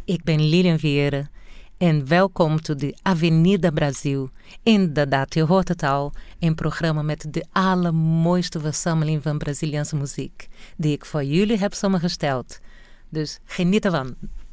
Ik ben Lilian Vieira en welkom to de Avenida Brasil. Inderdaad, je hoort het al, een programma met de allermooiste verzameling van Braziliaanse muziek, die ik voor jullie heb samengesteld. Dus geniet ervan.